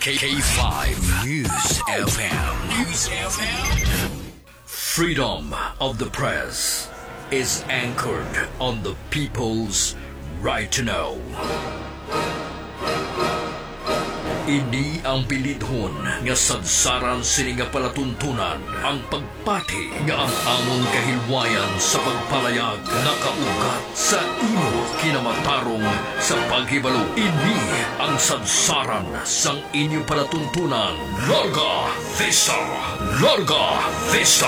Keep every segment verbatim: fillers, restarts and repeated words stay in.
K five News F M. News F M. Freedom of the press is anchored on the people's right to know. Ini ang pilidhon nga sadsaran sini nga palatuntunan ang pagpati nga ang among kahilwayan sa pagpalayag nakaugat sa imo kinamatarong sa paghibalo. Ini ang sadsaran sang inyo palatuntunan. Larga Vista! Larga Vista!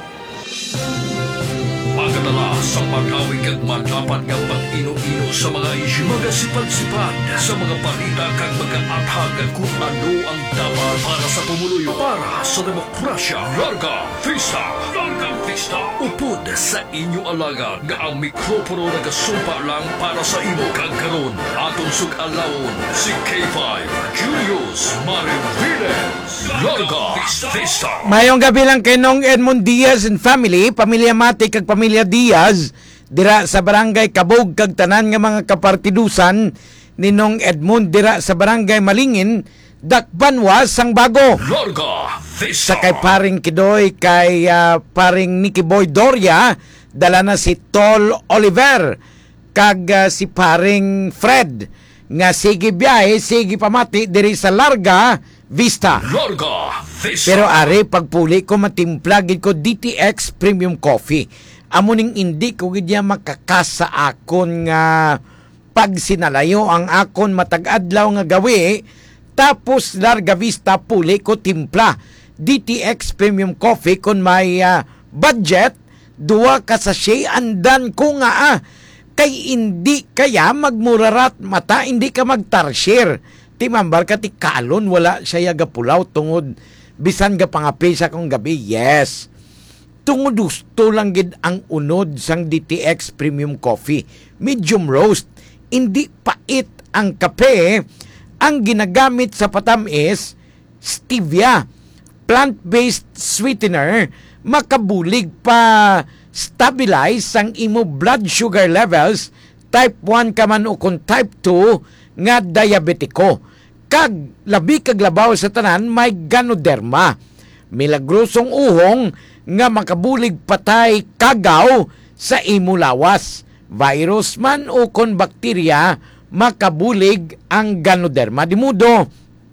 Pagkatala sa pagkawig at matapat ng pag-ino-ino sa mga isyu, magasipad-sipad sa mga balita kag mag-aathag kung ano ang dapat para sa pumuluyo para sa demokrasya. Larga Vista! Larga Vista! Upod sa inyo alagad nga ang mikropono nagasumpa lang para sa imo kagkaroon atong sug-alawon si K five Julius Mariviles. Larga Vista! Mayong gabi lang kay Nong Edmond Diaz and family, pamilya Mati kag pamilya Diaz dira sa barangay Kabog kag tanan nga mga kapartidusan ni Nong Edmond dira sa barangay Malingin, Dakbanwa, Sangbago. Larga Vista! Sa kay paring Kidoy kay uh, paring Nicky Boy Doria, dala na si Tol Oliver kag uh, si paring Fred nga sige biyahe sige pamati diri sa Larga Vista. Larga Vista! Pero ari pagpuli ko matimplagid ko D T X Premium Coffee. Amo ning hindi ko gid makakasa akon nga pag sinalayo ang akon matag-adlaw nga gawi, tapos Larga Vista puli ko timpla D T X Premium Coffee kon may uh, budget duwa ka sa sachet andan ko nga ah, kay hindi kaya magmurarat mata hindi ka magtarshare timambar ka ti kalon wala siya gapulaw tungod bisan ga pangapi sa kong gabi. Yes, tungod gusto lang gid ang unod sang D T X Premium Coffee, medium roast, hindi pait ang kape. Ang ginagamit sa patamis stevia, plant-based sweetener, makabulig pa stabilize ang imo blood sugar levels, type one ka man o kung type two nga diabetiko. Kag labi kag labaw sa tanan may ganoderma, milagrosong uhong nga makabulig patay kagaw sa imo lawas, virus man o kon bakterya makabulig ang ganoderma. Dimudo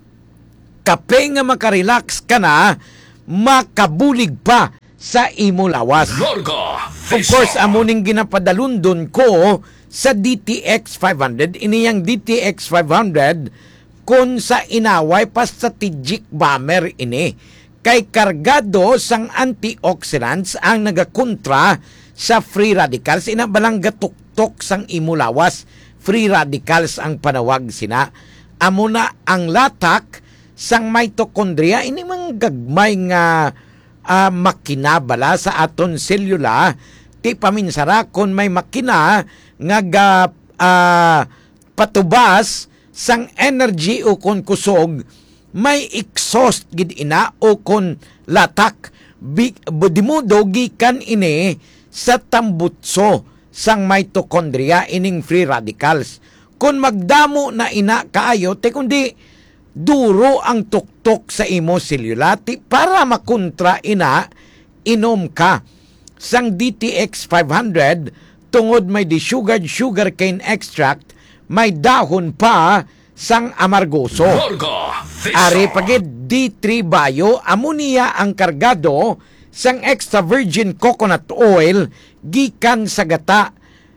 kape nga makarelax ka na makabulig pa sa imo lawas. Larga Of course, amuning ginapadalundon ko sa D T X five hundred, iniyang D T X five hundred kung sa inaway pa strategic bomber ini. Kay kargado sang antioxidants ang nagakontra sa free radicals. Ina balang gatuktok sang imo lawas. Free radicals ang panawag sina. Amo na ang latak sang mitochondria. Ini mang gagmay nga uh, makina bala sa aton selula. Ti paminsara kon may makina nga ga, uh, patubas sang energy o kon kusog, may exhaust gid ina o kon latak. Budimudo gikan ini sa tambutso sang mitochondria ining free radicals. Kung magdamo na ina kaayo, te kundi duro ang tuktok sa imo selulati para makontra ina, inom ka sang D T X five hundred tungod may desugared sugarcane extract, may dahon pa sang amargoso. Larga Vista! Ari pagid D three Bio, ammonia ang kargado sang extra virgin coconut oil gikan sa gata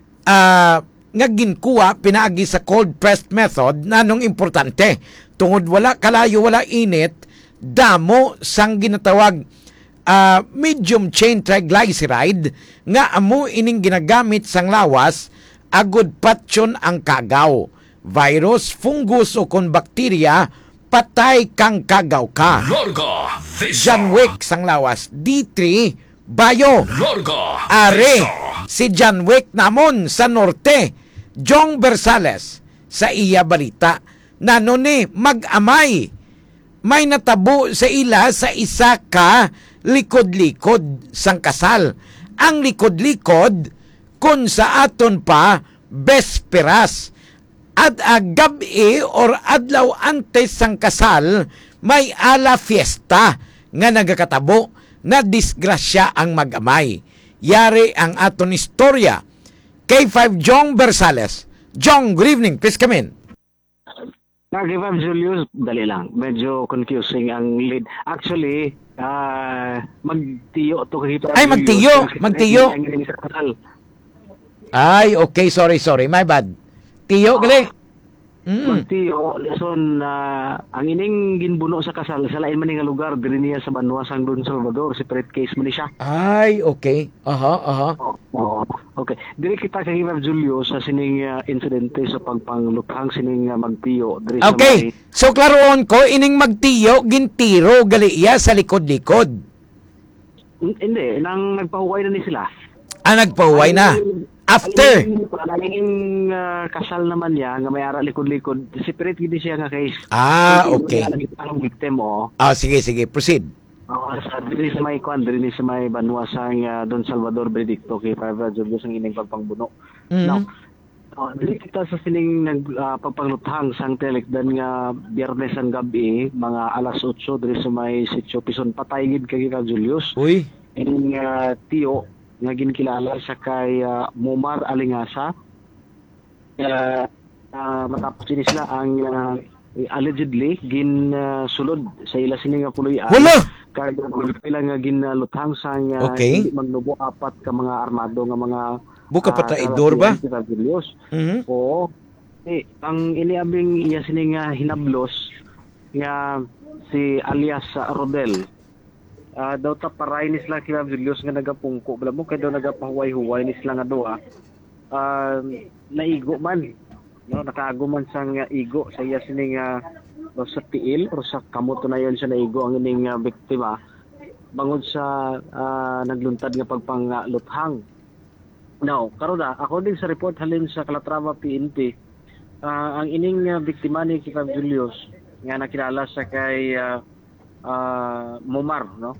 uh, nga ginkuha pinaagi sa cold pressed method. Nanong importante tungod wala kalayo wala init, damo sang ginatawag uh, medium chain triglyceride nga amo ining ginagamit sang lawas agud patyon ang kagaw, virus, fungus o kon bakterya patay kang kagaw ka. Larga Vista! John Wick sang lawas D three Bio. Larga Are Vista! si John Wick namon sa norte, Jong Bersales sa iya balita nano ni mag-amay may natabo sa ila sa isa ka likod-likod sang kasal. Ang likod-likod kun sa aton pa besperas at uh, gabi or adlaw antes sang kasal may ala fiesta nga nagakatabo na disgrasya ang mag-amay. Yari ang aton istorya. K five Jong Bersales. Jong, good evening. Please come in. Nag-give Julius, dali lang. Medyo confusing ang lead. Actually, ah magtiyo to kay Ay, magtiyo, magtiyo. Ay, okay. Sorry, sorry. My bad. Tiyo, gali. Mm. Magtiyo, lesson na ang ining ginbuno sa kasal sa lain man nga lugar diri niya sa Banwa sang Don Salvador, separate case man ni siya. Ay, okay. Aha, aha. Oo. Okay. Diri kita kay Ma'am Julio sa sining uh, insidente sa pagpangluthang sining uh, magtiyo diri sa Okay. may- So, klaroon ko, ining magtiyo, gintiro, gali iya sa likod-likod. Hin- Hindi, nang nagpahuway na ni sila. Ah, nagpahuway na. After. Ang ining uh, kasal naman niya nga may ara likod-likod, separate gid siya nga case. Ah, Hindi okay. mo na ang victim o. Ah, sige, sige. Proceed. Oo, sa diri sa may kwan, diri sa may Banwa sang uh, Don Salvador Benedicto kay Father Julius ang ining pagpangbuno. Mhm. Now, oh, diri kita sa sining nag uh, pagpangluthang sang telikdan nga Biyernes ang gabi, mga alas otso diri sa may Sitio Pison patay gid kay Father Julius. Uy. Ining uh, tiyo nga ginkilala sa kay uh, Momar Alingasa. Uh, uh, matapos din sila ang uh, allegedly gin uh, sulod sa ila sini nga puloy-an. Wala! Kaya pila nga ginluthang sa uh, Okay. hindi magnubo apat ka mga armado nga mga Buka pa ah, traidor ba? Father Julius. Mhm. Oo. Eh, ang iniabing iya sini nga hinablos nga si alias uh, Rodel. Ah, daw ta paray ni sila kila Julius nga nagapungko bala mo kay daw nagapahuway-huway ni sila nga duha. Ah, naigo man. No, nakaago man sang uh, igo sa iya sini nga o sa tiil o sa kamot na yon siya naigo ang ining uh, biktima bangod sa ah, nagluntad nga pagpangluthang. Now, karon na according sa report halin sa Calatrava P N P, ah, ang ining uh, biktima ni Kika Julius nga nakilala sa kay ah, ah, Momar, no?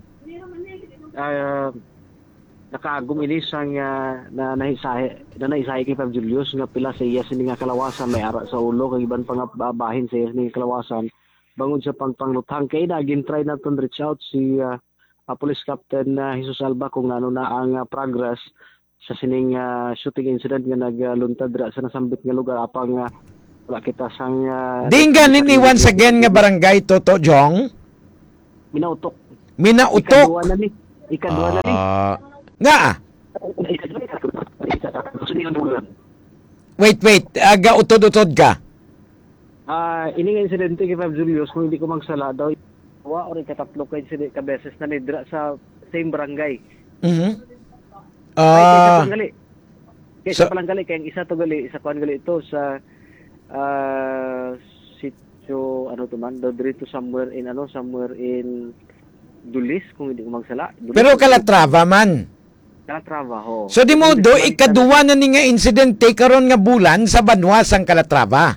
Ah, nakaagom ini sang uh, na nahisahe na naisahe kay Pab Julius nga pila sa iya sini nga kalawasan may ara sa ulo kay iban pa nga babahin sa iya sini nga kalawasan bangod sa pagpangluthang kay nagin try na ton reach out si uh, uh, Police Captain uh, Jesus Alba kung ano na ang uh, progress sa sining uh, shooting incident nga nagluntad dira sa nasambit nga lugar apang uh, wala kita sang uh, Dinggan ni once again nga barangay Toto Jong. minautok. Minautok. Ikaduha na ni. Ikaduha na ni. Ah, nga. Ikaduha ikaduha. Wait, wait. Aga utod-utod ka. Ah, ini nga insidente kay Fab Julius kung hindi ko magsala daw wa or ikatatlo ka insidente ka beses na nidra sa same barangay. Mhm. Ay, kaysa Ah, palang gali. Kaysa so- palang gali, kaya ang isa to gali, isa kuan gali ito sa ah sitio, ano to man, daw dito somewhere in, ano, somewhere in Dulis, kung hindi ko magsala. Dulis, pero Calatrava man. Calatrava, ho. So di mo do ikaduwa na ni nga insidente karon nga bulan sa Banwa sang Calatrava.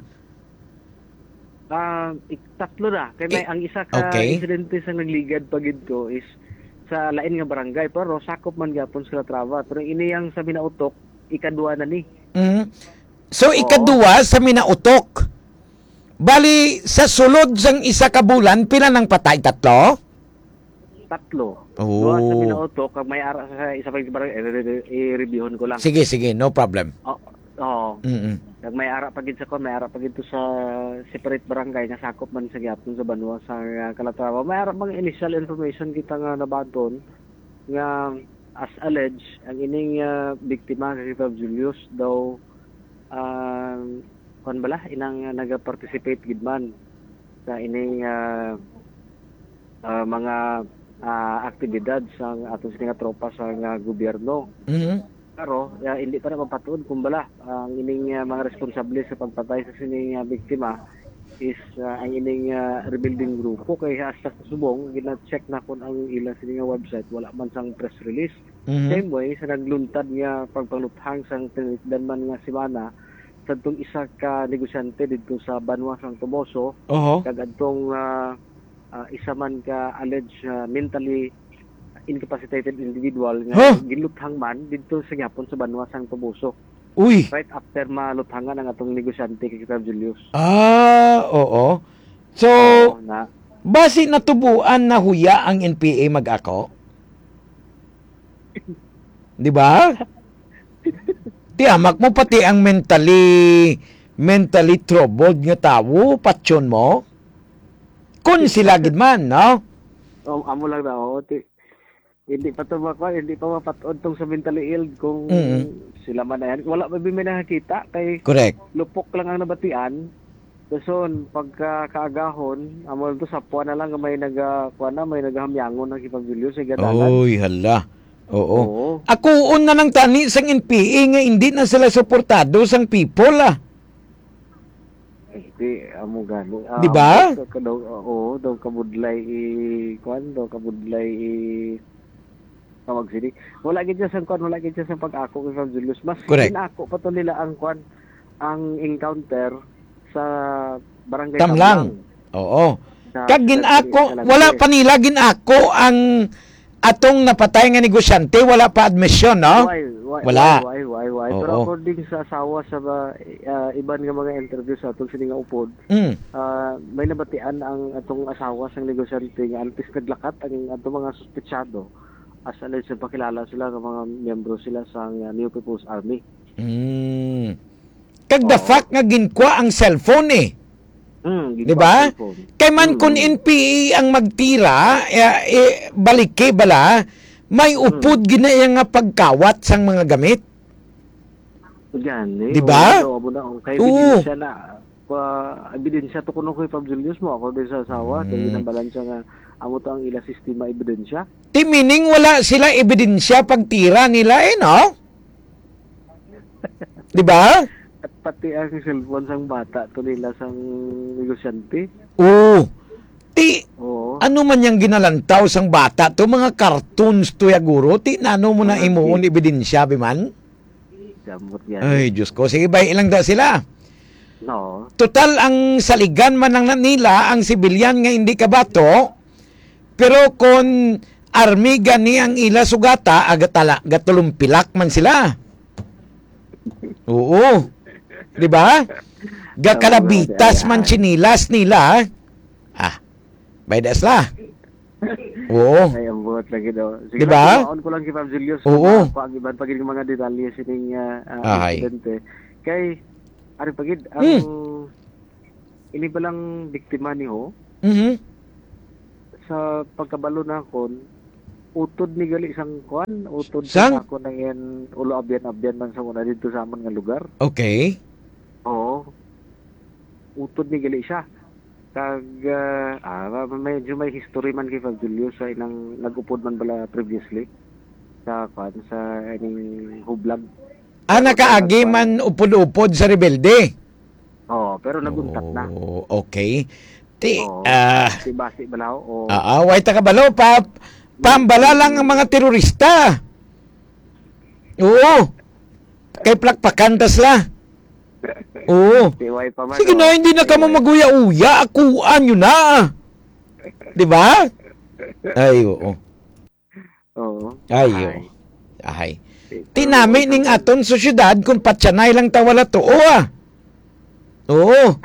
Ah, ik- tatlo na. Kaya may, Eh, ang isa ka okay. insidente sa nagligad pagid ko is sa lain nga barangay, pero sakop man gyapon sa Calatrava. Pero ini yang sa Binautok, ikaduha na ni. Mhm. So ikaduwa sa Minautok. Bali sa sulod sang isa ka bulan pila nang patay tatlo? Tatlo. Oh. Duha sa Binautok, kag may ara sa isa pa barangay, eh, i-reviewon ko lang. Sige, sige, no problem. Oo. Oh, Mhm. kag may ara pagid sa kon, may ara pagid to sa separate barangay nga sakop man sa gyapon sa Banwa sa uh, Calatrava. May ara mga initial information kita nga nabaton nga as alleged ang ining uh, biktima kay Fab Julius daw uh, kon bala inang uh, naga-participate gid man sa ining uh, uh, mga uh, aktibidad sa aton sining nga tropa sa nga gobyerno. Mhm. Pero uh, hindi pa na mapatuod kung bala ang ining uh, mga responsable sa pagpatay sa sining uh, biktima is uh, ang ining uh, rebuilding grupo kay hasta sa subong gina-check na kung ang ilang sining nga website wala man sang press release. Mhm. Same way sa nagluntad nga pagpangluthang sang tinitdan man nga semana sa tong isa ka negosyante dito sa Banwa sang Toboso Oho. kag adtong uh, uh, isa man ka alleged uh, mentally incapacitated individual nga Huh? giluthang man dito sa gyapon sa Banwa sang Toboso. Uy. Right after maluthangan ang atong negosyante kay Kap Julius. Ah, oo. So, Oo, na base natubuan na huya ang N P A mag-ako? Di ba? Tiamak mo pati ang mentally mentally troubled nga tawo, patsyon mo. Kung sila gid man, no? um, amo lang na oh, ti, hindi pa to maka, hindi pa mapatod tong sa mentally ill kung Mm. sila man na yan. Wala pa may nakakita kay Correct. lupok lang ang nabatian. Dason pagka kaagahon, amo to sa puwan na lang nga may naga kuan na may nagahamyangon ng Kap Julius sa gadalan. Oy, hala. Oo. Oo. Ako una nang tani sang N P A nga hindi na sila suportado sang people ah. Hindi, amo gani. Ah, Di ba? amo, ka- daw- Oo, daw kabudlay i kuan, daw kabudlay i tawag sini. Wala gid siya sa kuan, wala gid siya sa pag-ako kay Kap Julius. Mas Correct. kinako pa to nila ang kuan, ang encounter sa barangay Tamlang. Oo. Sa- Kag sa- ginako, sa- wala pa nila ginako ang atong napatay nga negosyante, wala pa admission, no? Why, why, Wala. Why, why, why, Oo. Pero according sa asawa sa ba, uh, iban nga mga interview sa atong sini nga upod, Mm. ah, may nabatian ang atong asawa sa negosyante nga antes naglakat ang atong mga suspetsado as alleged sa pakilala sila nga mga miyembro sila sa uh, New People's Army. Mm. Kag the Oo. fact nga ginkwa ang cellphone eh. Hmm, Di ba? Kay man kun Hmm. N P A ang magtira, eh, eh, balike bala, may upod ginaya nga pagkawat sang mga gamit. Yan, eh. Di ba? Oo, abo na, oh, kay Oo. ebidensya na, pa, ebidensya to kuno kay Pab Julius mo, ako din sa asawa, Hmm. kaya ng balansya nga, amo to ang ila sistema ebidensya. Ti meaning wala sila ebidensya pagtira nila eh, no? Di ba? At pati ang cellphone sang bata to nila sang negosyante. Oo. Ti, Oo. ano man yung ginalantaw sang bata to, mga cartoons to ya guro, ti nano mo na imuon ebidensya, biman? Damot yan. Ay, Diyos ko. Sige, bay, ilang da sila. No. Total, ang saligan man lang na nila, ang sibilyan nga hindi kabato, pero kung army gani ang ila sugata, agatala, gatulumpilak man sila. Oo. Di ba? Gakalabitas man chinilas nila. Ah, baydas la. Oo. Ay, ang buhat lagi daw. Sige, Di ba? maon ko lang kay Pab Julius. Oo. Kung ang iban pagid mga detalye sining uh, Ahay. insidente. Kay, ari pagid, ang Hmm. ini ba lang biktima ni Ho, Mhm. sa pagkabalo na kon, utod ni gali isang kuan, utod Sang? sa ako na yan, ulo abyan-abyan man sa muna dito sa amon nga lugar. Okay. Oo. Utod ni gali siya. Kag, uh, ah, medyo may history man kay Pab Julius sa inang nag-upod man bala previously sa kuan, sa ining hublag. Ah, nakaagi man upod-upod sa rebelde. Oo, pero naguntat na. Oh, okay. Ti, Oo. ah, Si Basi Balao, o ah, way ta kabalo pa pambala lang ang mga terorista. Oo. Kay plakpakan tas la. Oo. si Way pa man. Sige o. na, hindi na ka Si Way. maguya-uya. Akuan yun na. Di ba? Ay, oo. Oo. Ay, oo. Ay. Tinami ning aton sosyedad kung patsanay lang tawala to. Oo ah. Oo.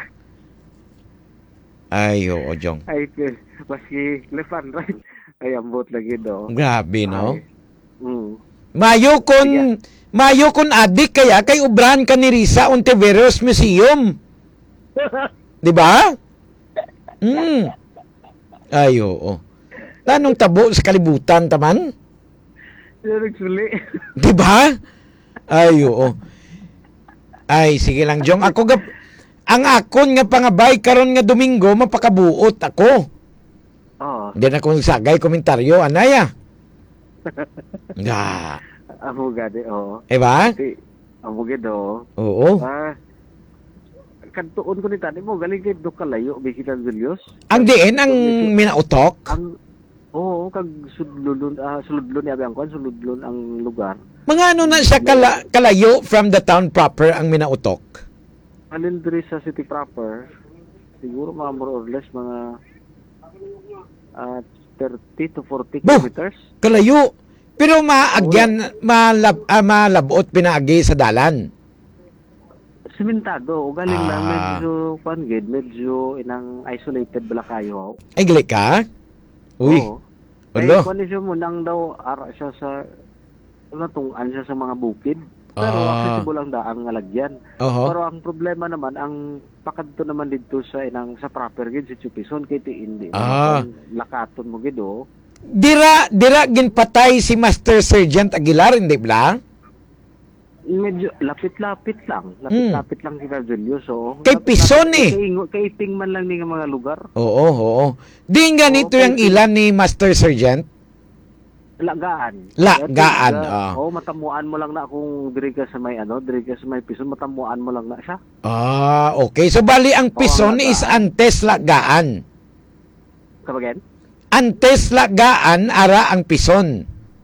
Ay, oo, Jong. Ay, ke- maski left and right. Ay, ambot lagi do. Grabe, no? Ay. Mm. Mayo kon mayo kon adik kaya kay ubran ka ni Risa Ontiveros Museum. Di ba? Mm. Ay, oo. Tanong tabo sa kalibutan taman? Yan actually. Di ba? Ay, oo. Ay, sige lang, Jong. Ako gap ang akon nga pangabay karon nga Domingo mapakabuot ako. Oo. Diyan ako sagay komentaryo, anaya. Nga. Amo gani, oo. Eh ba? Si, amo gido. Oo. Ah, kantuon ko ni tani mo, galing kay do kalayo, Bikita Julius. Ang diin ang minautok. Ang, oo, kag sudlulon, ah, suludlon ni Abang Kwan, suludlon ang lugar. Mga ano na siya kala, kalayo from the town proper ang minautok. Alin diri sa city proper, siguro mga more or less mga ah, thirty to forty Bo! kilometers. Kalayo. Pero maagyan, malab, ah, malabot pinaagi sa dalan. Simentado, o galing lang Ah. medyo kuan gid, medyo inang isolated bala kayo. Ay, gali ka? Uy, Oo. Kay ulo. kuan siya mo nang daw ara siya sa ano tungan siya sa mga bukid. Pero Ah. accessible ang daang nga lagyan. Oho. Pero ang problema naman ang pakadto naman dito sa inang sa proper gid si Chupison kay ti hindi Ah. lakaton mo gid oh. Dira, dira ginpatay si Master Sergeant Aguilar, hindi ba? Medyo lapit-lapit lang. Lapit-lapit lang kay Julius so. Hmm. Kay Pison eh. Kay, kay iping man lang ni nga mga lugar. Oo, oo. Di nga nito Oo, yung kay- ilan ni Master Sergeant? Lagaan. Lagaan, Kaya, ah. Oo, matamuan mo lang na kung diri ka sa may ano, diri ka sa may Pison, matamuan mo lang na siya. Ah, okay. So, bali ang Pison Oo, is lagaan. antes lagaan. Kabagen? Antes lagaan, ara ang Pison.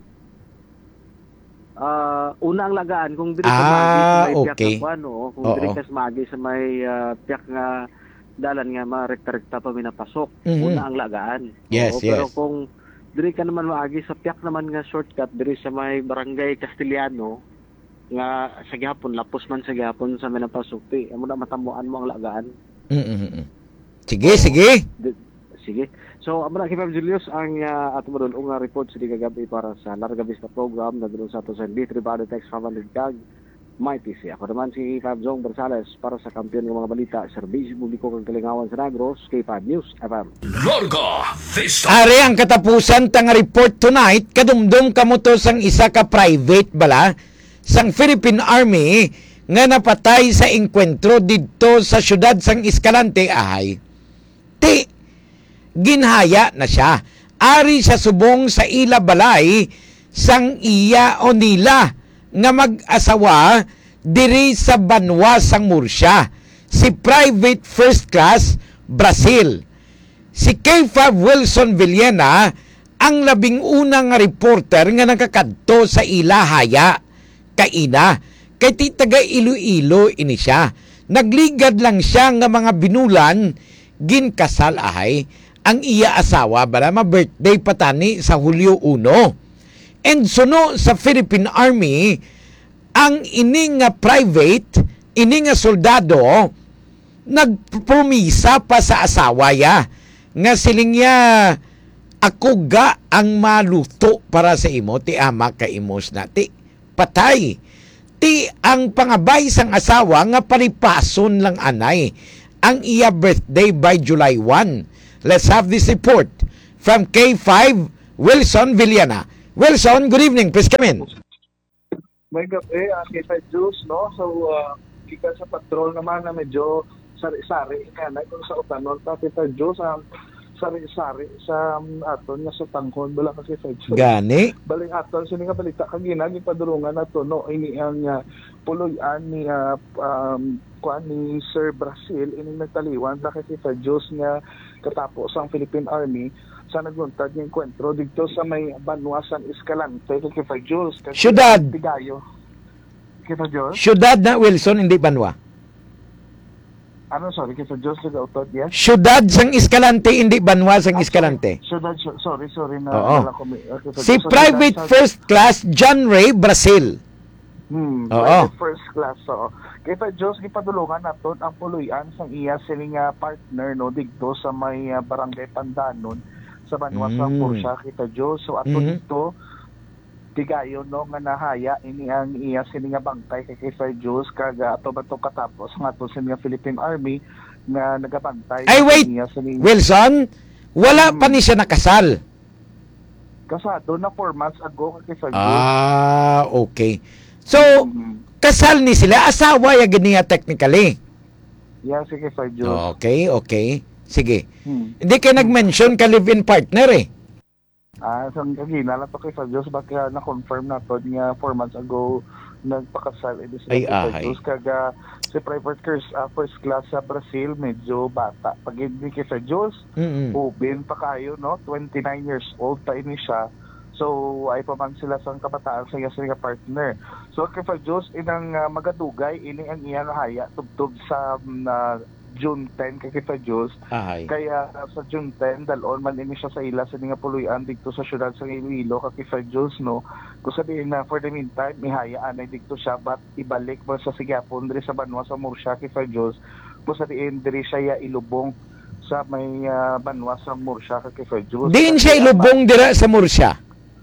Ah, una ang lagaan kung diri ka Ah, magi sa may piyak okay. nga kuan, oo. Kung Oo. diri ka magi sa may ah, piyak nga dalan nga marekta-rekta pa minapasok. Mhm. Una ang lagaan. Yes, Oo, Pero yes. kung diri ka naman maagi sa piyak naman nga shortcut diri sa may barangay Castellano nga sa gihapon lapos man sa gihapon sa minapasok ti amo na matamuan mo ang lagaan. Mm-mm. Sige, sige. Di- Sige. So, amo na kay Ma'am Julius ang uh, ato madulong nga report sa digagabi para sa Larga Vista program na dulong sa ato sa B three Body Text five hundred Kag May P C. Ako naman si Fab Zong Barsales para sa kampiyon ng mga balita, serbisyo publiko kang Kalingawan sa Negros, K five News F M. Larga Vista. Ari ang katapusan tang report tonight, kadumdum kamo to sang isa ka private bala sang Philippine Army nga napatay sa engkwentro didto sa syudad sang Escalante ahay. Ti ginhaya na siya. Ari sa subong sa ila balay sang iya o nila nga mag-asawa diri sa Banwa sang Murcia. Si Private First Class Brazil. Si K five Wilson Villena ang labing unang nga reporter nga nakakadto sa ila haya kaina kay ti taga Iloilo ini siya. Nagligad lang siya nga mga binulan ginkasal ahay ang iya asawa bala ma birthday patani sa Hulyo one. And suno sa Philippine Army ang ini nga private, ini nga soldado nagpromisa pa sa asawa ya nga siling ya ako ga ang maluto para sa imo ti ama ka imos na ti patay ti ang pangabay sang asawa nga palipason lang anay ang iya birthday by July first. Let's have this report from K five Wilson Villena. Wilson, good evening. Please come in. May gabi, uh, kita juice, no? So, uh, kita sa patrol naman na medyo sari-sari. Kaya na kung sa utanon, pa kita juice, um, sari-sari sa um, aton nga sa tangkon. Bala kasi sa juice. Gani. Baling aton, sini nga balita kagina, gipadulungan na to, no? Ini ang uh, puloyan ni, uh, um, kuan ni Sir Brazil, ini nagtaliwan, bakit kita juice nga katapos ang Philippine Army sa nagluntad ng enkwentro dito sa may Banwa San Escalante kay Kifa Jules. Syudad. Tigayo. Kifa Jules? Syudad na Wilson, hindi Banwa. Ano, sorry, Kifa Jules, nag-autod, yes? Syudad sang Escalante, hindi Banwa sang Escalante. Syudad, sy- sorry, sorry na. Oo. nala ko may- uh, Kifa Si Jules, so, Private syudad sa- First Class John Ray Brazil. Hmm, Oo. private first class, so. Kifa Jules, gipadulungan naton ang puluyan sang iya siling nga partner, no, digto sa may uh, barangay Pandanon sa Banwa sa Mm. Murcia, Kita Jules. So, ato Mhm. dito, tigayo no nga nahaya ini ang iya sini nga bangkay kay Sir Jules kaga ato ba to katapos nga to sa mga Philippine Army nga nagabantay Ay, wait! niya sini Wilson, wala pa ni siya nakasal. kasado na four months ago kay Sir Jules. Ah, okay. So, Mhm. kasal ni sila. Asawa ya ganiya technically. Yeah, sige Sir Jules. Okay, okay. Sige. Hmm. Hindi kayo nag-mention ka live-in partner eh. Ah, so kagina lang to kay Sir Jules baka na-confirm na to nga four months ago nagpakasal edi sila Ay, kay Sir ahay. Jules kaga si private first, uh, first class sa Brazil medyo bata. Pag hindi kay Sir Jules, Mm-mm. ubin pa kayo, no? twenty-nine years old pa ini siya. So, ay pa man sila sa kabataan sa iya nga partner. So, kay Sir Jules, inang uh, magadugay, ini ang iyang haya, tubtub sa um, uh, June ten kay Kifa Diyos. Ahay. Kaya uh, sa June ten, dalon man ini siya sa ila sa nga puluyan dito sa syudad sa Iloilo kay Kifa Diyos, no? Kung sabihin na for the meantime, mihayaan ay dito siya, but ibalik mo sa Sigapon, diri sa Banwa sa Murcia, Kifa Diyos. Kung sabihin, diri siya ya ilubong sa may uh, Banwa sa Murcia kay Kifa Diyos. Diin siya ilubong dira sa Murcia?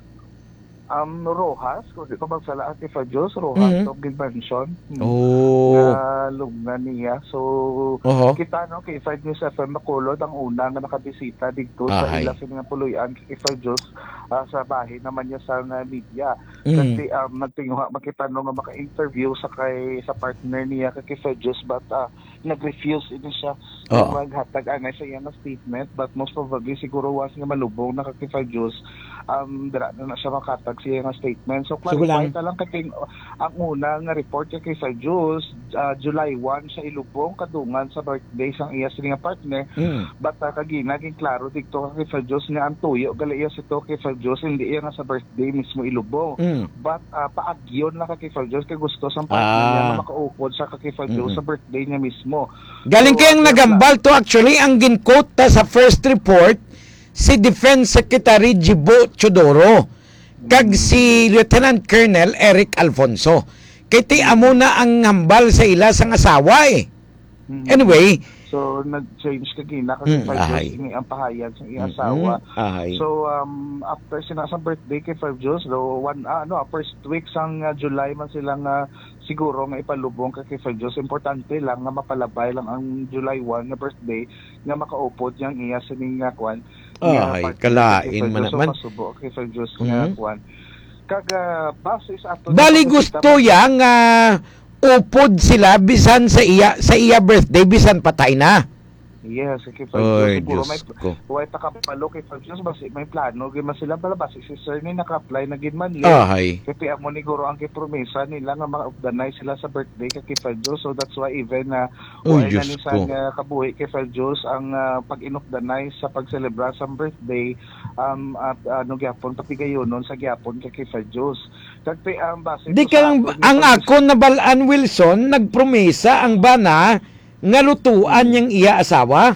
Um, Rojas, kung di ko magsala at Kifa Diyos, Rojas, Mhm. of Dimension. Oh. Na lugnan niya. So, Oho. kita no, kay Five News F M Bacolod, ang una nga nakabisita dito sa Ahay. ila nga puluyan kay Kifa Diyos ah, sa bahay naman niya sa nga media. Mm. Kasi um, nagtinguha, makita no nga maka-interview sa kay sa partner niya kay Kifa Diyos, but ah, nag-refuse ito siya Oo. maghatag anay sa iya nga statement, but most probably siguro was nga malubong na kay Kifa Diyos, um, dira na, na siya makatag siya nga statement. So, So, clarify lang- ta lang kay ang una nga report kay Kifa Diyos, ah, July one sa Ilubong, kadungan sa birthday sang iya sa nga partner. Mm. But uh, kagi naging klaro dito kay Kifa Diyos nga ang tuyo gali iya si to kay Kifa Diyos, hindi iya nga sa birthday mismo Ilubong. Mm. But uh, paagyon lang kay Kifa Diyos kay gusto sang partner Ah. niya na makaupod sa kay Kifa Diyos Mm-mm. sa birthday niya mismo. Galing So, kayang uh, nagambal to. Actually, ang ginkota sa first report, si Defense Secretary Jibo Chodoro kag si Lieutenant Colonel Eric Alfonso. Kay ti amo na ang hambal sa ila sang asawa eh. Mhm. Anyway, So nag-change kagina kasi Mm, Five ahay. Diyos ini ang pahayan sa iyang asawa. mm, ahay. So um after sina sa birthday kay Five Diyos, do one ah, ano first week sang uh, July man sila nga siguro nga ipalubong kay Five Diyos. Importante lang nga mapalabay lang ang July one nga birthday nga makaupod yang iya sining nga kwan. nga Ay, partner kalain kay Five man Diyos. naman. So pasubo kay Five Diyos nga Mhm. kwan. Kaga base sa ato Bali gusto yang ah, upod sila bisan sa iya sa iya birthday bisan patay na. Yes, kay Five Oy, Diyos. Siguro Diyos may ko. Huwag takapalo kay Five Diyos, basi may plano, gima sila pala, basi si Sir ni naka-apply na ginman yun. Ahay. Kaya mo ni Guro ang kipromesa nila nga mga sila sa birthday kay Kifa Diyos. So that's why even na uh, Oh, wala Diyos na ni ko. sang uh, kabuhi Kifa Diyos ang uh, pag-inokdanay sa pagselebra sa birthday um, at ano gyapon patigayonon sa gyapon kay Kifa Diyos. Kagpi ang base Di to sa kang aton, ang Kifa Diyos- ako na Balaan Wilson nagpromesa ang bana nga lutuan niyang iya asawa.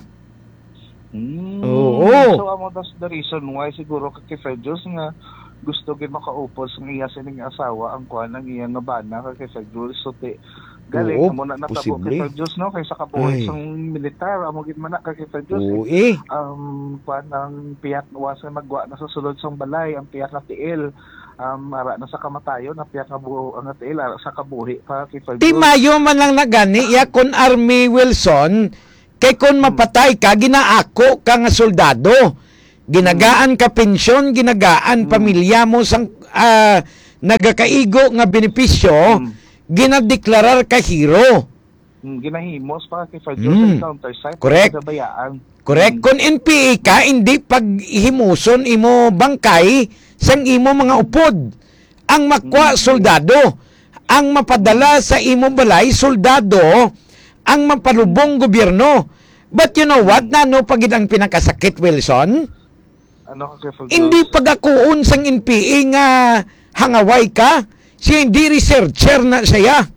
Hmm. Oo. So amo that's the reason why siguro kay Kifa Diyos nga gusto gyud makaupos ng iya sining asawa ang kuan ang iya nga bana kay Kifa Diyos. So ti galing Oo, mo na natabo posible. kay Kifa Diyos no kaysa kabuhi Ay. sang militar amo gid man na kay Kifa Diyos. Oo eh. eh. Um kuan ang piyak wasa magwa na sa sulod sang balay ang piyak na tiil um ara na sa kamatayon ang piyak nga buo ang tiil ara sa kabuhi pa kay Kifa Ti Diyos. mayo man lang nagani ya kon Army Wilson kay kon mapatay ka ginaako ka nga soldado. Ginagaan ka pensyon, ginagaan pamilya mo sang ah, nagakaigo nga benepisyo, Mm. ginadeklarar ka hero. Hmm, ginahimos pa kay Kifa Diyos Mm. sa counter site Correct. sa bayaan. Correct? Kung N P A ka, hindi paghimuson imo bangkay sang imo mga upod. Ang makwa, soldado. Ang mapadala sa imo balay, soldado. Ang mapalubong, gobyerno. But you know what? Nano pagid ang pinakasakit, Wilson? Ano ka Kifa Diyos? Hindi pagakuon sang N P A nga hangaway ka. Siya hindi researcher na siya.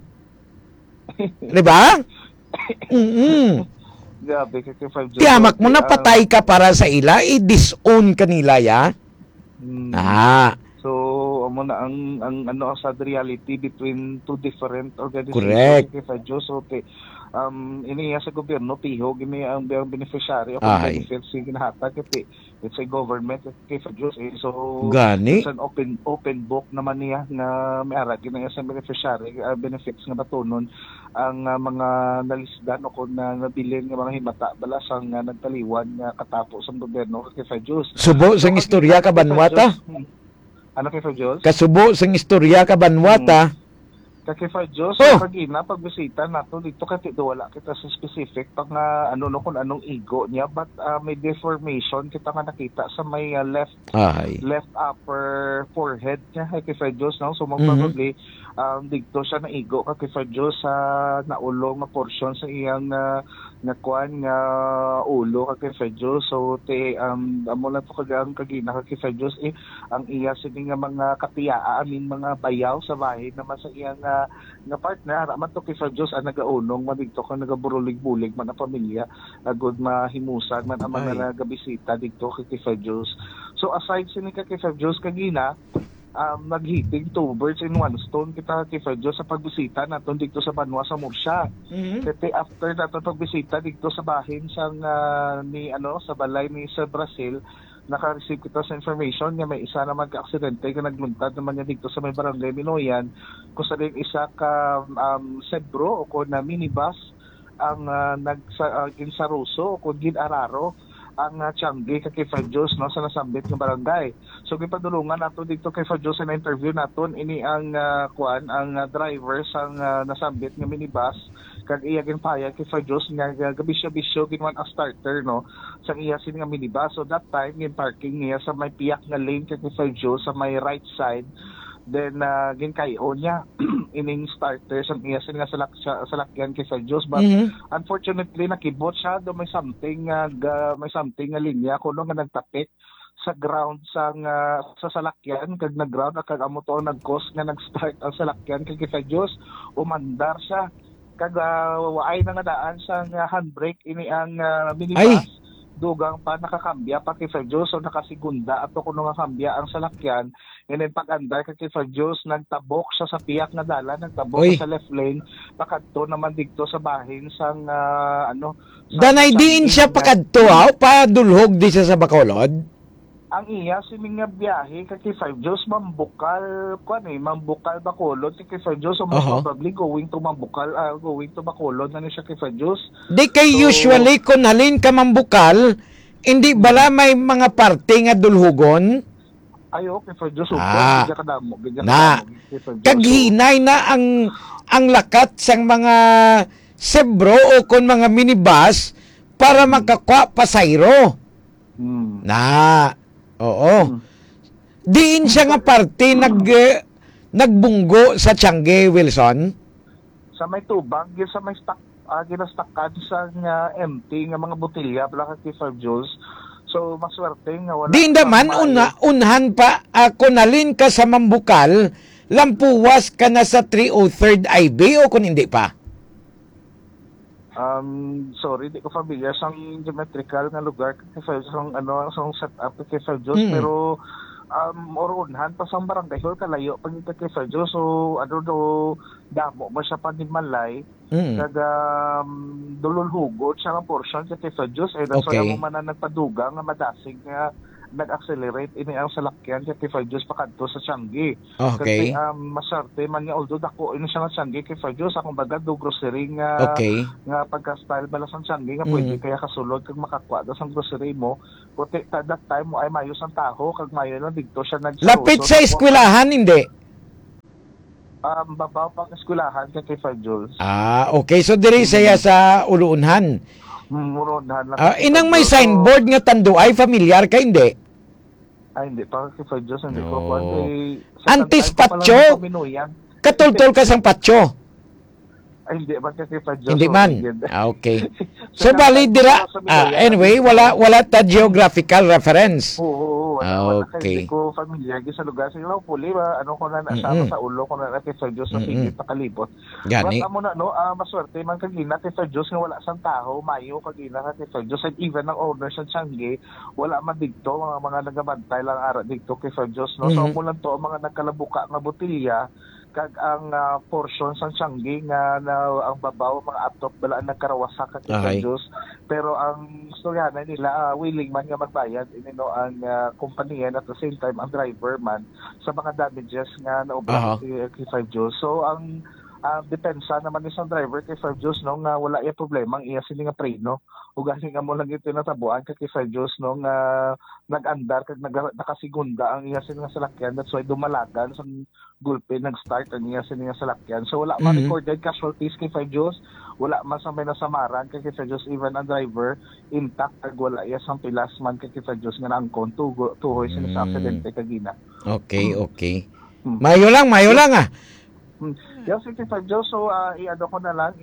Diba? Mm-mm. Grabe kay Kifa Diyos. Tiyamak mo na Ah, patay ka para sa ila, i-disown kanila ya. hmm. Ah, So, amo na ang ang ano sa reality between two different organizations Correct. kay Kifa Diyos. So, okay. Um, iniya sa gobyerno, piho, gini ang, ang beneficiary o Ay. benefits yung ginahatag kasi it's a government kay Kifa Diyos. Eh. So, Gani? it's an open open book naman niya nga may ara ginaya sa beneficiary uh, benefits nga batunon ang uh, mga nalisdan o kung na nabilin nga mga himata balasang nga nagtaliwan nga katapos ang gobyerno kay Kifa Diyos. subo sang istorya ka banwata. Hmm. Ano kay Kifa Diyos? Kasubo sang istorya ka banwata. Kay Kifa Diyos, Oh. oh. Pagina, pagbisita nato dito kasi wala kita sa specific pag nga ano no kung anong igo niya, but uh, may deformation kita nga nakita sa may uh, left Ay. left upper forehead niya kay Kifa Diyos, no? So, most Mhm. probably, um, dito siya naigo kay Kifa Diyos sa naulong nga portion sa iyang uh, nga kuan nga ulo kag kay Fedyo. So te um amo lang to kag ang kagina kag kay Fedyo eh ang iya sini nga mga kapiyaa amin mga bayaw sa bahay naman sa iyang nga nga partner man to kay Fedyo ang nagaunong man dito kang nagaburulig-bulig man ang pamilya agud mahimusan man ang mga Ay. nagabisita dito kay Fedyo. So aside sini kay Fedyo kagina um, naghiting two birds in one stone kita kay Fedyo sa pagbisita naton dito sa Banwa sa Murcia. Mhm. Kasi after nato pagbisita dito sa bahin sang ah, ni ano sa balay ni Sir Brazil, naka-receive kita sa information nga may isa naman ka aksidente nga nagluntad naman niya dito sa may barangay Minoyan kung sa din isa ka um, Sebro o kung na minibus ang uh, nagsa uh, ginsaruso o kung ginararo ang uh, Tiangge kay Fedjos no sa nasambit nga barangay. So gipadulungan nato dito kay Fedjos na interview naton ini ang uh, kuan ang uh, driver sang uh, nasambit nga minibus kag iya ginpaya kay Fedjos nga gabisyo-bisyo ginwan ang starter no sa iya sin nga minibus. So that time gin parking niya sa may piyak nga lane kay Fedjos sa may right side. Then uh, ginkayo niya ining starter sa iya sin nga salak sa salakyan kay Fedjos but Mhm. unfortunately nakibot siya do may something uh, ga, may something nga linya kuno nga nagtapik sa ground sang uh, sa salakyan kag nag-ground kag amo to nag-cause nga nag-start ang salakyan kay Fedjos umandar siya kag uh, waay na nga daan sang uh, handbrake ini ang uh, minibus. Ay. Dugang pa nakakambya pa kay Fedjos so nakasigunda ato kuno nga kambya ang salakyan and then pag-andar kay Fedjos nagtabok siya sa piyak nga dala nagtabok Uy. siya sa left lane pakadto naman dito sa bahin sang ah, ano sa- Danay sa- diin siya pakadto ha, padulhog di siya sa Bacolod. ang iya sining nga biyahe kay Fedjos mambukal kuan eh mambukal Bacolod kay Fedjos so most Aha. probably going to mambukal ah, going to Bacolod na ni siya kay Fedjos. Di kay So- usually kung halin ka mambukal, hindi bala may mga parte nga dulhugon? Ayo kay Fedjos Ah. bigyan ka damo bigyan Na. ka damo kay Fedjos. Kaghinay na ang ang lakat sang mga sebro o kon mga minibus para makakwa pasayro. Hmm. Na. Oo. Diin siya nga parte nag eh, nagbunggo sa Tiangge, Wilson. Sa may tubag yun sa may stock uh, ginastakan sa nga empty nga mga botelya bala kay five joules. So maswerte nga wala Di naman pang- una unhan pa ako nalin ka sa Mambukal, lampuwas ka na sa three oh third I B o kung hindi pa. Um, sorry, di ko familiar sa geometrical nga lugar kay five sang ano sang setup kay five joules Mm. pero um orunhan pa sang barangay hall kalayo pag kay five joules so ano do damo ba siya pa ni Malay Mm. kag um, dululhugot siya nga portion kay five joules eh that's Okay. why mo man na nagpaduga nga madasig nga nag-accelerate ini ang salakyan kay five joules pakadto sa Tiangge. Okay. Kasi um, masarte man nga although dako ini siya nga Tiangge kay five joules akong baga do grocery nga Okay. nga pagka-style bala sa Tiangge nga Mhm. pwede kaya kasulod kag makakuha daw sa grocery mo kundi that time mo ay mayo sang taho kag mayo lang dito siya nag Lapit sa eskwelahan, hindi? um babaw pang eskwelahan kay kay five joules Ah, okay. So, diri saya sa Uluunhan. muronhan lang Ah, kay inang five may joules. So, signboard nga tanduay, familiar ka, hindi? ay hindi pa kay five joules hindi ko No. kuha kay Antis sa time ko pa lang Patcho? ng Paminuyan. Katultol ka sang patyo. Ay hindi man kay five joules Hindi so, man. hindi. Ah, okay. So, bali dira, ah, anyway, wala wala ta geographical reference. Oo, oo, oo. Ah, Wala ka, okay. Hindi ko familiar sa lugar. Sige lang, puli ba? Ano ko na nasama Mm-mm. sa ulo ko na na kay Sir Diyos na Mm-mm. sige pakalibot. Gani. But amo na, no, ah, maswerte man kagina kay Sir Diyos nga wala sang tao, mayo kagina ka kay Sir Diyos. And even ang owner sa Tiangge, wala man dito, mga, mga nagabantay lang ara dito kay Sir Diyos. No? So, Mhm. mo lang to, ang mga nagkalabuka nga botilya, kag ang ah, portion sa Tiangge nga na ang babaw mga atop bala ang nagkarawasa ka kay Sir Okay. Diyos. Pero ang istoryanan nila ah, willing man nga magbayad ini no ang uh, kumpanya and at the same time ang driver man sa mga damages nga Aha. naobra kay, kay Five Joules. So ang uh, depensa naman ni sa driver kay Five Joules no nga wala iya problema ang iya sini nga preno ug galing nga mo lang ito natabuan kay Five Joules no nga nag-andar kag nag nakasigunda ang iya sini nga salakyan that's why dumalagan sa gulpe nag-start ang iya sini nga salakyan. So wala man Mhm. recorded casualties kay Five Joules, wala man sa may nasamaran kay Five Joules, even ang driver intact kag wala iya sang pilas man kay Five Joules nga naangkon tugo tuhoy sini sa Mm. aksidente kagina. Okay, okay. Hmm. Mayo lang, mayo lang ah. Hmm. Yes, fifty-five Diyos. So, uh, i-ano ko na lang,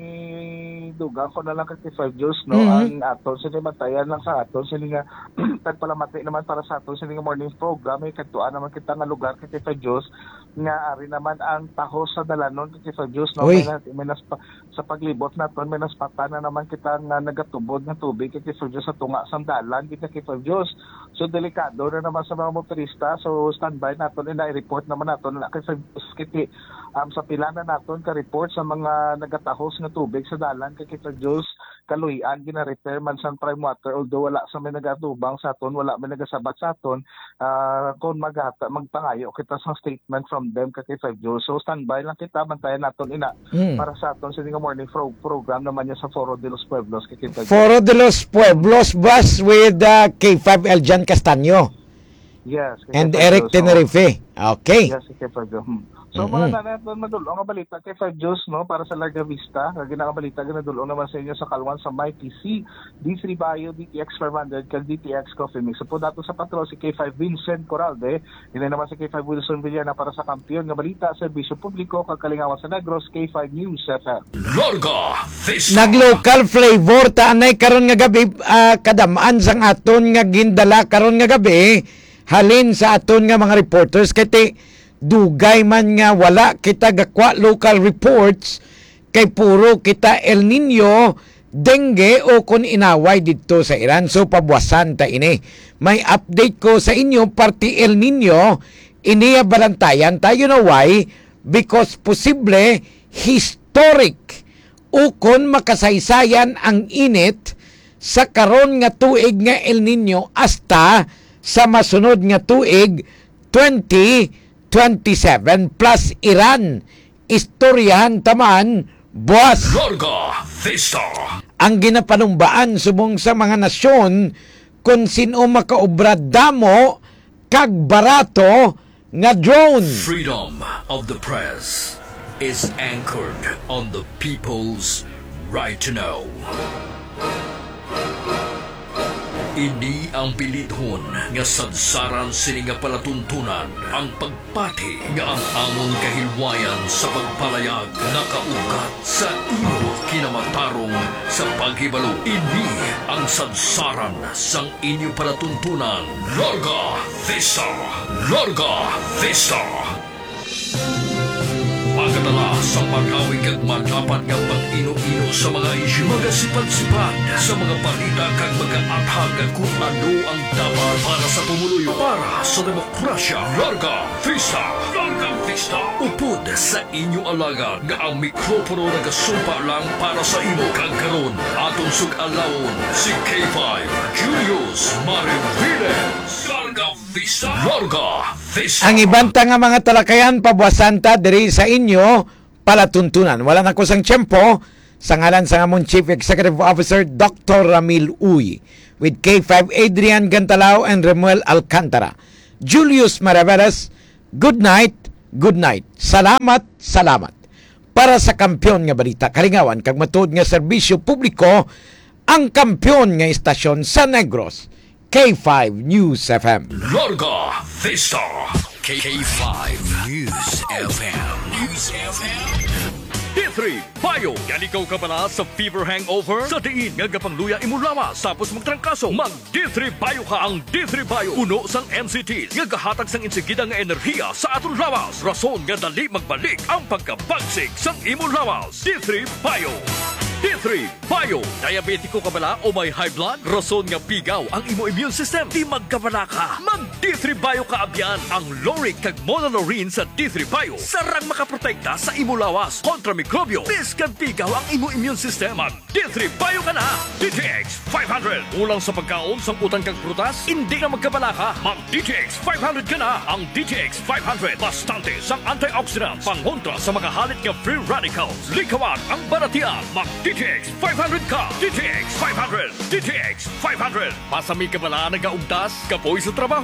i-duga ko na lang kay fifty-five Diyos, no? Mhm. Ang aton, sila matayan lang sa aton, sila nga, tagpalamati naman para sa aton, sila nga morning program, may katuan naman kita nga lugar kay fifty-five Diyos, nga ari naman ang tahos sa dalanon kay fifty-five Diyos, no? Uy. May, na- may naspa, sa paglibot naton, may naspata na naman kita nga nagatubod ng tubig kay fifty-five Diyos sa tunga sa dalan, kita kay fifty-five Diyos. So, delikado na naman sa mga motorista, so standby naton, na i-report naman naton na kay fifty-five Diyos, kiti, um, sa pila na naton ka-report sa mga nagatahos nga tubig sa dalan kay kita Diyos kaluyan gina-repair man sa prime water, although wala sa may nagatubang sa aton, wala may nagasabat sa aton, uh, kung magata magpangayo kita sa statement from them kay kita Diyos. So standby lang kita, bantayan naton ina Mm. para sa aton sa nga morning pro- program naman niya sa Foro de los Pueblos kay kita Diyos. Foro de los Pueblos bus with uh, K five Eljan Castaño Yes, kay and Kita Eric Diyos. Tenerife. Okay. Yes, kay five Diyos. Hmm. So, Mhm. mga nanaton madulong nga balita kay five Diyos, no, para sa Larga Vista. Nga ginakabalita, ginadulong naman sa inyo sa Kalwan sa My P C, D three Bio, D T X five hundred, kag D T X Coffee Mix. So, po dato sa patrol si K five Vincent Coralde, yun naman si K five Wilson Villana para sa kampiyon nga balita, serbisyo publiko, kag kalingawan sa Negros, K five News F M. Larga Vista. Nag-local flavor taanay karon nga gabi ah, kadamaan sang aton nga gindala karon nga gabi halin sa aton nga mga reporters kay dugay man nga wala kita gakwa local reports kay puro kita El Nino, dengue o kun inaway dito sa Iran. So pabwasan ta ini. May update ko sa inyo party El Nino iniya balantayan tayo na why because posible historic o kun makasaysayan ang init sa karon nga tuig nga El Nino hasta sa masunod nga tuig twenty twenty-seven plus Iran. Istoryahan taman, boss. Larga Vista. Ang ginapanumbaan subong sa mga nasyon kung sino makaobra damo kag barato nga drone. Freedom of the press is anchored on the people's right to know. Ini ang pilithon nga sadsaran sini nga palatuntunan ang pagpati nga ang among kahilwayan sa pagpalayag nakaugat sa imo kinamatarong sa paghibalo. Ini ang sadsaran sang inyo palatuntunan. Larga Vista! Larga Vista! Pagkatala sa pag-awig at matapat nga pag-ino-ino sa mga isyu, magasipad-sipad sa mga balita kag mag-aathag at kung ano ang dapat para sa pumuluyo para sa demokrasya. Larga Vista! Larga Vista! Upod sa inyo alaga nga ang mikropono nagasumpa lang para sa imo kag karon atong sug-alawon si K five Julius Mariviles. Larga Vista! Larga Vista! Ang ibanta nga mga talakayan pabwasan ta diri sa inyo palatuntunan. Wala na ko sang tiyempo sa ngalan sa among Chief Executive Officer Doctor Ramil Uy with K five Adrian Gantalao and Remuel Alcantara. Julius Mariveles, good night, good night. Salamat, salamat. Para sa kampyon nga balita, kalingawan kag matuod nga serbisyo publiko, ang kampyon nga istasyon sa Negros, K five News F M. Larga Vista. K five News F M. News F M. D three Bio. Yan ikaw ka pala sa fever hangover? Sa diin nga gapangluya imo lawas tapos magtrangkaso. Mag D three Bio ka ang D three Bio. Uno sang M C Ts nga gahatag sang insigida nga enerhiya sa aton lawas. Rason nga dali magbalik ang pagkabagsik sang imo lawas. D three Bio. D three Bio. Diabetiko ka bala o may high blood? Rason nga pigaw ang imo immune system. Di magkabala ka. Mag D three Bio ka abyan. Ang Loric kag Monolorine sa D three Bio. Sarang makaprotekta sa imo lawas kontra mikrobyo. Biskan pigaw ang imo immune system. Mag D three Bio ka na. D T X five hundred. Ulang sa pagkaon sang utang kag prutas? Hindi na magkabala ka. Mag D T X five hundred ka na. Ang D T X five hundred. Bastante sang antioxidants. Pangontra sa mga halit nga free radicals. Likawan ang baratian. Mag D T X five hundred ka. D T X five hundred. D T X five hundred. Pasami ka bala nagaugtas? Kapoy sa trabaho. Kag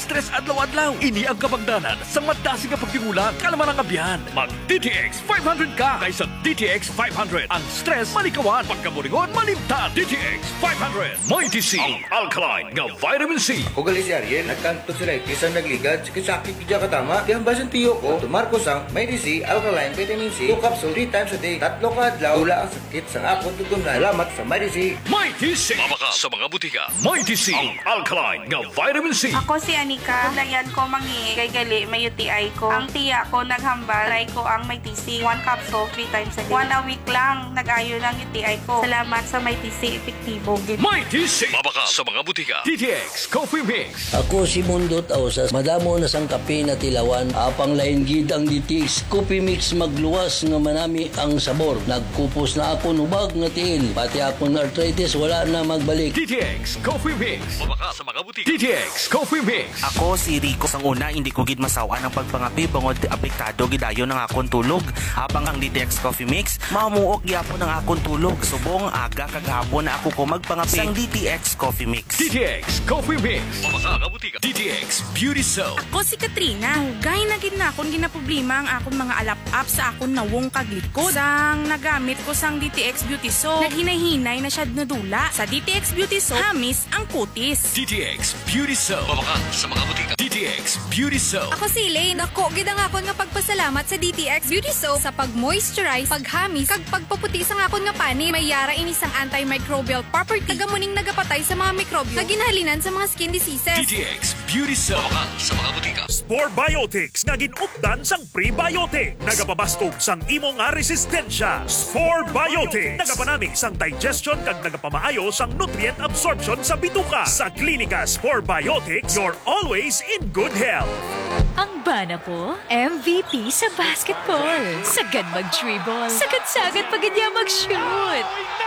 stress adlaw-adlaw. Ini ang kabagdanan sa madasi nga pagtingulang kalaman ang abyan. Mag D T X five hundred ka kaysa D T X five hundred. Ang stress malikawan, pagkaburingon malimtan. D T X five hundred. May T C ang alkaline nga vitamin C. Ugali si Ariel, nagkanto sila kisang nagligad, sakit kidya katama. Kaya basan tiyo ko, tumarko sang may D C, alkaline, vitamin C, two capsule, three times a day, tatlo ka adlaw, wala ang sakit sa akong tugong na alamat sa may D C. May T C. Mabaka sa mga butika. May T C ang alkaline nga vitamin C. Ako si Anika. Dayan ko mangi kay gali may U T I ko. Ang tiya ko naghambal, try ko ang may T C. One capsule, three times a day. One a week lang, nag-ayo ng U T I ko. Salamat sa may T C, epektibo. May T C. Mabaka sa mga butika. D T X Coffee Mix. Ako si Mundot Ausas, madamo na sang kape na tilawan, apang lain gid ang D T X Coffee Mix magluwas nga manami ang sabor. Nagkupos na ako nubag nga tiil, pati akong arthritis wala na magbalik. D T X Coffee Mix. Mabaka sa mga butika. D T X Coffee Mix. Ako si Rico sang una hindi ko gid masawa ng pagpangapi bangod apektado gidayo ng akong tulog. Habang ang D T X Coffee Mix mamuok gyapon ang akong tulog. Subong aga kagahapon na ako ko magpangapi sang D T X Coffee Mix. D T X Coffee Mix. Mabaka nga butika. D T X Beauty Soap. Ako si Katrina. Hugay na gid na akong ginaproblema ang akong mga alap-up sa akong nawong kaglikod. Sang nagamit ko sang D T X Beauty Soap, naghinay-hinay na siya nadula. Sa D T X Beauty Soap, hamis ang kutis. D T X Beauty Soap. Mabaka sa mga butika. D T X Beauty Soap. Ako si Elaine. Ako, gid ang akon nga pagpasalamat sa D T X Beauty Soap sa pag-moisturize, paghamis, kag pagpaputi sa akon nga pani. May yara ini sang antimicrobial property. Tagamuning nagapatay sa mga mikrobyo na ginhalinan sa mga skin diseases. D T X Beauty Soap. Mabaka sa mga butika. Spore Biotics nga ginupdan sang prebiotic. Nagapabastog sang imo nga resistensya. Spore Biotics. Nagapanami sang digestion kag nagapamaayo sang nutrient absorption sa bituka. Sa Klinika Spore Biotics, you're always in good health. Ang bana po, M V P sa basketball. Sagad mag-dribble. Sagad-sagad pag niya mag-shoot.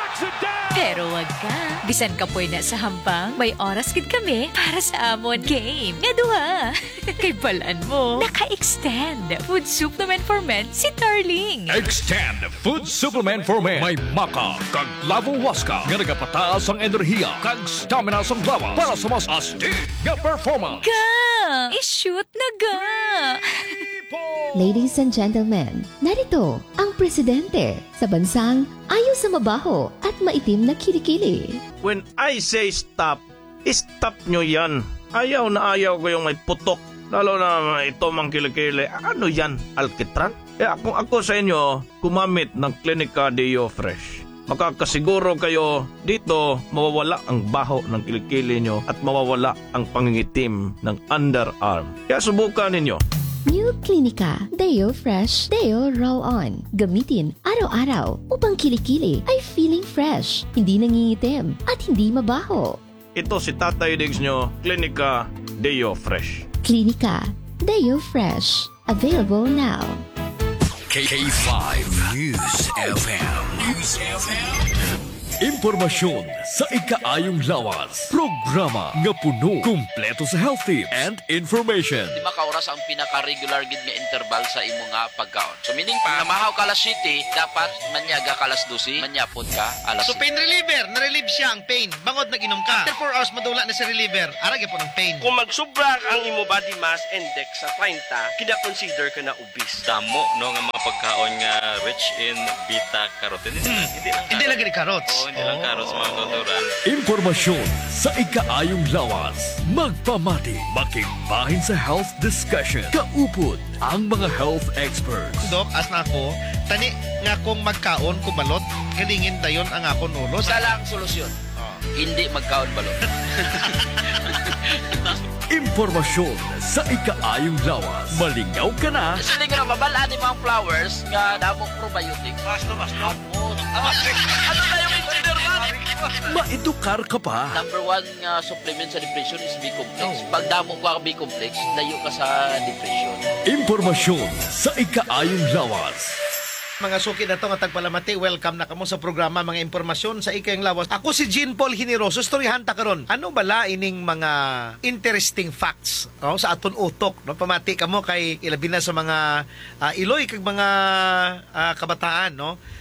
Pero wag ka. Bisan ka po na sa hampang, may oras gid kami para sa amon game. Nga duha. Kay balaan mo, naka-extend. Food supplement for men si Darling. Extend Food Supplement for Men. May maka kag lavo waska nga nagapataas ang enerhiya kag stamina sang lawas para sa mas astig nga performance. Ga! I-shoot na ga! Ladies and gentlemen, narito ang presidente sa bansang ayaw sa mabaho at maitim na kilikili. When I say stop, stop nyo yan. Ayaw na ayaw ko yung may putok. Lalo na ito mang kilikili. Ano yan? Alkitran? Eh kung ako sa inyo, kumamit ng Klinika Deo Fresh. Makakasiguro kayo dito mawawala ang baho ng kilikili nyo at mawawala ang pangingitim ng underarm. Kaya subukan ninyo. New Klinika Deo Fresh Deo Roll-On. Gamitin araw-araw upang kilikili ay feeling fresh, hindi nangingitim at hindi mabaho. Ito si Tatay Diggs nyo, Klinika Deo Fresh. Klinika Deo Fresh. Available now. K five News F M. News F M. Impormasyon sa ikaayong lawas. Programa nga puno, kumpleto sa health tips and information. Di ba kauras ang pinaka-regular gid nga interval sa imo nga pagkaon? So meaning pa, namahaw ka alas siyete, dapat manyaga ka alas dose, manyapon ka alas So pain reliever, na-relieve siya ang pain. Bangod nag-inom ka. After four hours madula na si reliever, arag po ng pain. Kung magsubra ang imo body mass index sa thirty, kina-consider ka na obese. Damo no nga mga pagkaon nga rich in beta-carotene. Hmm. Hindi lang hindi lang carrots. Oh, hindi lang carrots mga tuturan. Impormasyon sa ikaayong lawas. Magpamati, makigbahin sa health discussion. Kaupod ang mga health experts. Dok, as na ako, tani nga kung magkaon kubalot, kalingin dayon ang akong ulo. Isa lang solusyon. Oh. Hindi magkaon balot. Impormasyon sa ikaayong lawas. Malingaw ka na. Kasi hindi ka na mabalaan ni mga flowers nga damong probiotic. Basto, basto. Ano na yung engineer man? Maedukar ka pa. Number one nga supplement sa depression is B-complex. Pag damong ka B-complex, layo ka sa depression. Impormasyon sa ikaayong lawas. Mga suki na to nga tagpalamati, welcome na kamo sa programa mga impormasyon sa ikayong lawas. Ako si Jean Paul Generoso, storyahan ta karon. Ano bala ining mga interesting facts no, sa aton utok? No? Pamati kamo kay ilabi na sa mga uh, iloy kag mga uh, kabataan. No?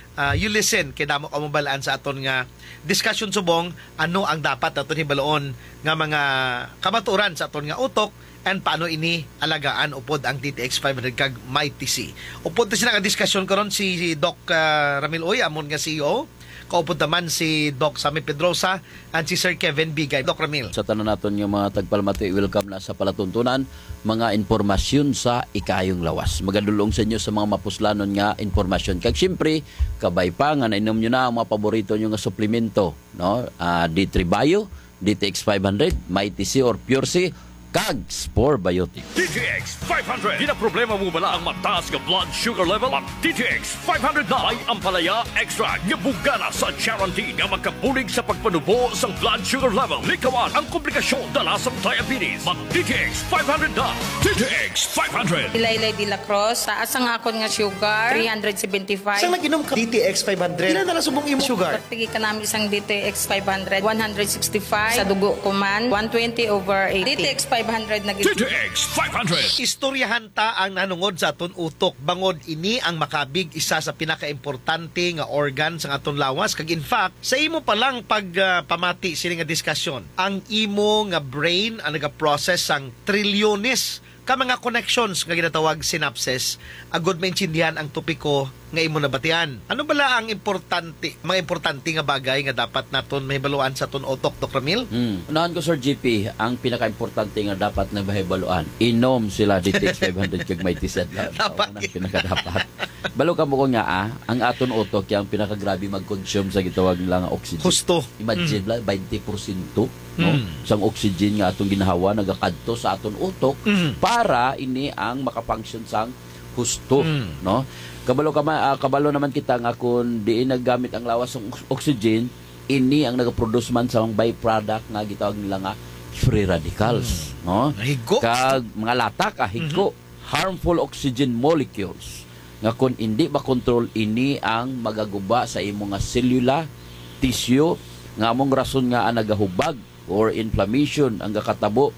uh, you listen kay damo ka mo balaan sa aton nga discussion subong ano ang dapat aton hibaloon nga mga kamaturan sa aton nga utok and paano ini alagaan upod ang D T X five hundred kag Mighty C. Upod ta sila nga discussion karon si, si Doc uh, Ramil Oy amon nga C E O. Kaupod naman si Doc Sammy Pedrosa at si Sir Kevin Bigay. Doc Ramil. Sa tanan naton nga mga tagpalamati, welcome na sa palatuntunan mga informasyon sa ikayong lawas. Magadulong sa inyo sa mga mapuslanon nga informasyon. Kag siyempre, kabay pa nga nainom nyo na ang mga paborito nyo nga suplemento, no? Uh, D three Bio, D T X five hundred, Mighty C or Pure C, kag Spore Biotic. D T X five hundred. Di na problema mo bala ang mataas nga blood sugar level? Ang D T X five hundred na ay ampalaya extra nga bugana sa guarantee nga magkabulig sa pagpanubo sa blood sugar level. Likawan ang komplikasyon dala sa diabetes. Mag D T X five hundred na. D T X five hundred. Ilaylay de la Cruz, taas ang akon nga sugar, three seventy-five. Saan nag-inom ka D T X five hundred? Ilan na lang subong imo sugar? Pagtigi ka namin isang D T X five hundred, one sixty-five. Sa dugo ko man, one twenty over eighty. D T X five hundred na D T X five hundred. Istoryahan ta ang nanungod sa aton utok. Bangod ini ang makabig isa sa pinakaimportante nga organ sa aton lawas. Kag in fact, sa imo pa lang pag uh, pamati sini nga diskusyon, ang imo nga brain ang naga-process ang trilyones ka mga connections nga ginatawag synapses. Agud maintindihan ang topiko nga imo nabatian. Ano bala ang importante, mga importante nga bagay nga dapat naton mahibaluan sa aton utok, Doctor Ramil? Hmm. Unahan ko, Sir G P, ang pinaka-importante nga dapat na mahibaluan, inom sila D T X five hundred kag Mighty C. Dapat. Ang pinaka-dapat. Balo ka mo ko nga, ah, ang aton utok yung pinaka-grabe mag-consume sa gitawag nila nga oxygen. Husto. Imagine Mm. lang, twenty percent no? Mm. Sang oxygen nga atong ginahawa, nagakadto sa aton utok Mm. para ini ang makafunction sang husto, Mm. no? Kabalo ka uh, kabalo naman kita nga kung diin naggamit ang lawas ng oxygen, ini ang nagaproduce man sa byproduct nga gitawag nila nga free radicals, mm. no? Higo. Kag mga latak, ah, higo, mm-hmm. harmful oxygen molecules nga kung hindi ba-control ini ang magaguba sa imo nga selula, tissue, nga among rason nga ang nagahubag or inflammation ang gakatabo,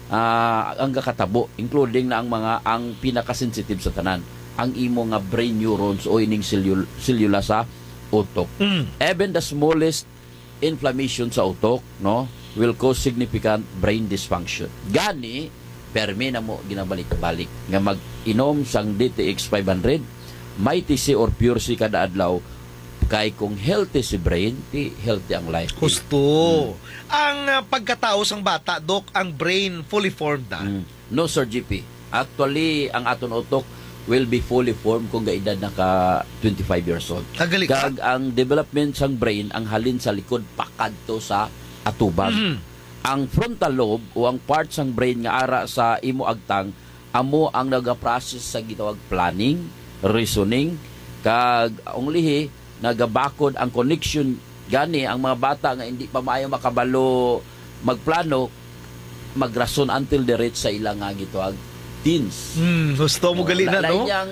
uh, ang gakatabo, including na ang mga ang pinaka-sensitive sa tanan, ang imo nga brain neurons o ining selula, selula sa utok. Mm. Even the smallest inflammation sa utok, no, will cause significant brain dysfunction. Gani, permi na mo ginabalik-balik nga mag-inom sang D T X five hundred, Mighty C or Pure C kada adlaw, kay kung healthy si brain, di healthy ang life. Husto. Hmm. Ang uh, pagkatao sang bata, Doc, ang brain fully formed na? Hmm. No, Sir G P. Actually, ang aton utok will be fully formed kung gaedad na ka twenty-five years old. Kagali ka? Kag ang development sang brain, ang halin sa likod, pakadto sa atubang. Mm-hmm. Ang frontal lobe o ang part sang brain nga ara sa imo agtang, amo ang naga-process sa gitawag planning, reasoning, kag ang lihi, nagabakod ang connection. Gani, ang mga bata nga hindi pa maayo makabalo magplano, magrason until the reach sa ilang nga gitawag teens. Hmm, gusto mo gali na, no? Yang,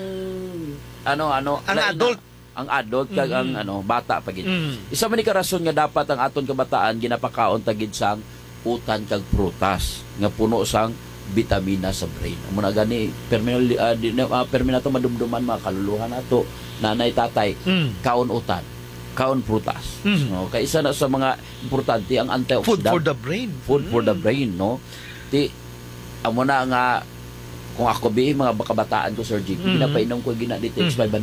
ano, ano, ang lain adult. Na, ang adult, kag Mm-hmm. ang ano, bata pagid. Mm. Isa man ni karason nga dapat ang aton kabataan ginapakaon tagid sang utan kag prutas nga puno sang bitamina sa brain. Amo na gani perminal uh, uh, perminato madumduman mga kaluluhan nato, nanay tatay, mm. kaon utan, kaon prutas. Mm. No, kay isa na sa mga importante ang antioxidant. Food for the brain. Food mm. for the brain, no. Ti amo na nga kung ako bi mga kabataan ko, Sir G, mm. ginapainom ko gina D T X five hundred